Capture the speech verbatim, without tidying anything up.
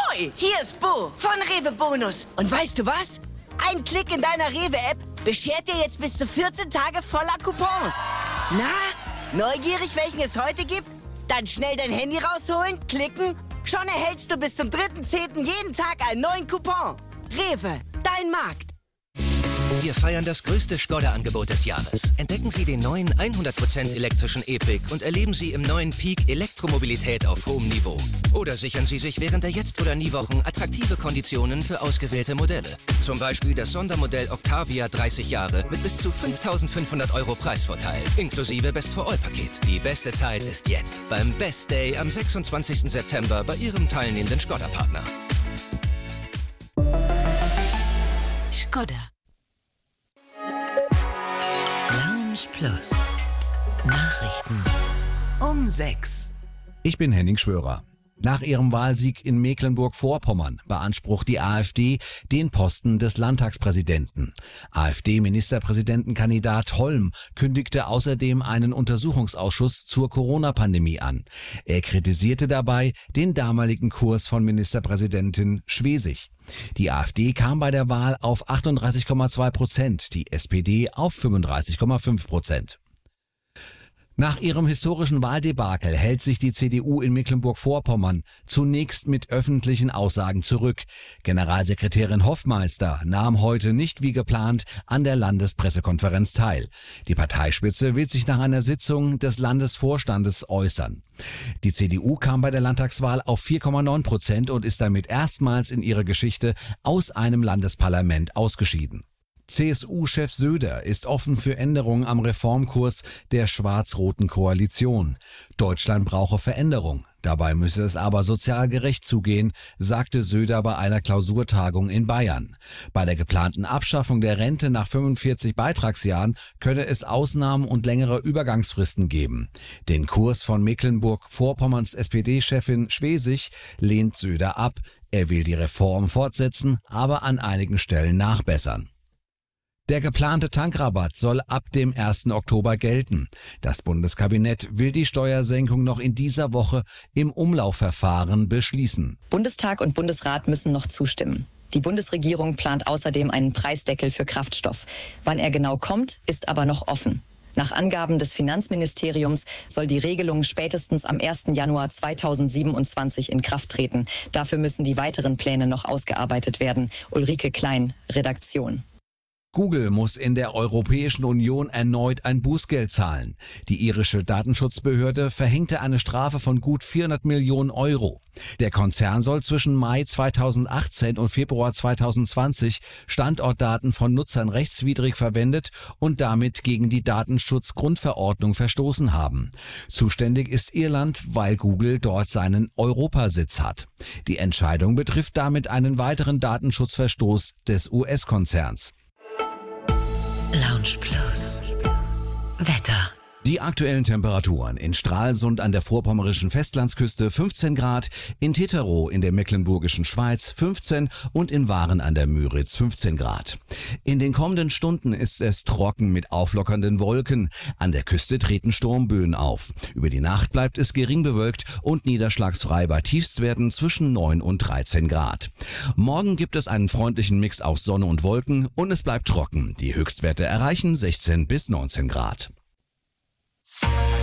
Ahoi, hier ist Bo von Rewe Bonus. Und weißt du was? Ein Klick in deiner Rewe-App beschert dir jetzt bis zu vierzehn Tage voller Coupons. Na, neugierig, welchen es heute gibt? Dann schnell dein Handy rausholen, klicken. Schon erhältst du bis zum dritten zehnten jeden Tag einen neuen Coupon. Rewe, dein Markt. Wir feiern das größte Skoda-Angebot des Jahres. Entdecken Sie den neuen hundert Prozent elektrischen E-Pick und erleben Sie im neuen Peak Elektromobilität auf hohem Niveau. Oder sichern Sie sich während der Jetzt- oder Nie-Wochen attraktive Konditionen für ausgewählte Modelle. Zum Beispiel das Sondermodell Octavia dreißig Jahre mit bis zu fünftausendfünfhundert Euro Preisvorteil, inklusive Best-for-All-Paket. Die beste Zeit ist jetzt beim Best Day am sechsundzwanzigsten September bei Ihrem teilnehmenden Skoda-Partner. Skoda. Plus. Nachrichten um sechs. Ich bin Henning Schwörer. Nach ihrem Wahlsieg in Mecklenburg-Vorpommern beansprucht die AfD den Posten des Landtagspräsidenten. AfD-Ministerpräsidentenkandidat Holm kündigte außerdem einen Untersuchungsausschuss zur Corona-Pandemie an. Er kritisierte dabei den damaligen Kurs von Ministerpräsidentin Schwesig. Die AfD kam bei der Wahl auf achtunddreißig Komma zwei Prozent, die S P D auf fünfunddreißig Komma fünf Prozent. Nach ihrem historischen Wahldebakel hält sich die C D U in Mecklenburg-Vorpommern zunächst mit öffentlichen Aussagen zurück. Generalsekretärin Hoffmeister nahm heute nicht wie geplant an der Landespressekonferenz teil. Die Parteispitze will sich nach einer Sitzung des Landesvorstandes äußern. Die C D U kam bei der Landtagswahl auf vier Komma neun Prozent und ist damit erstmals in ihrer Geschichte aus einem Landesparlament ausgeschieden. C S U-Chef Söder ist offen für Änderungen am Reformkurs der schwarz-roten Koalition. Deutschland brauche Veränderung. Dabei müsse es aber sozial gerecht zugehen, sagte Söder bei einer Klausurtagung in Bayern. Bei der geplanten Abschaffung der Rente nach fünfundvierzig Beitragsjahren könne es Ausnahmen und längere Übergangsfristen geben. Den Kurs von Mecklenburg-Vorpommerns S P D-Chefin Schwesig lehnt Söder ab. Er will die Reform fortsetzen, aber an einigen Stellen nachbessern. Der geplante Tankrabatt soll ab dem ersten Oktober gelten. Das Bundeskabinett will die Steuersenkung noch in dieser Woche im Umlaufverfahren beschließen. Bundestag und Bundesrat müssen noch zustimmen. Die Bundesregierung plant außerdem einen Preisdeckel für Kraftstoff. Wann er genau kommt, ist aber noch offen. Nach Angaben des Finanzministeriums soll die Regelung spätestens am ersten Januar zweitausendsiebenundzwanzig in Kraft treten. Dafür müssen die weiteren Pläne noch ausgearbeitet werden. Ulrike Klein, Redaktion. Google muss in der Europäischen Union erneut ein Bußgeld zahlen. Die irische Datenschutzbehörde verhängte eine Strafe von gut vierhundert Millionen Euro. Der Konzern soll zwischen Mai zweitausendachtzehn und Februar zweitausendzwanzig Standortdaten von Nutzern rechtswidrig verwendet und damit gegen die Datenschutzgrundverordnung verstoßen haben. Zuständig ist Irland, weil Google dort seinen Europasitz hat. Die Entscheidung betrifft damit einen weiteren Datenschutzverstoß des U S-Konzerns. Lounge Plus. Wetter. Die aktuellen Temperaturen: in Stralsund an der vorpommerischen Festlandsküste fünfzehn Grad, in Teterow in der mecklenburgischen Schweiz fünfzehn und in Waren an der Müritz fünfzehn Grad. In den kommenden Stunden ist es trocken mit auflockernden Wolken. An der Küste treten Sturmböen auf. Über die Nacht bleibt es gering bewölkt und niederschlagsfrei bei Tiefstwerten zwischen neun und dreizehn Grad. Morgen gibt es einen freundlichen Mix aus Sonne und Wolken und es bleibt trocken. Die Höchstwerte erreichen sechzehn bis neunzehn Grad.